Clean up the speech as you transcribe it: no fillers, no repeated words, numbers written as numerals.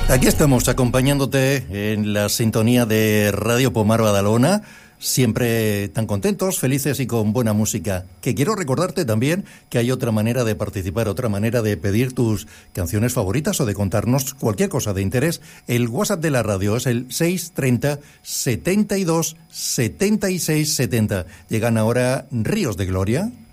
Aquí estamos acompañándote en la sintonía de Radio Pomar Badalona, siempre tan contentos, felices y con buena música. Que quiero recordarte también que hay otra manera de participar, otra manera de pedir tus canciones favoritas o de contarnos cualquier cosa de interés. El WhatsApp de la radio es el 630 72 76 70. Llegan ahora Ríos de Gloria.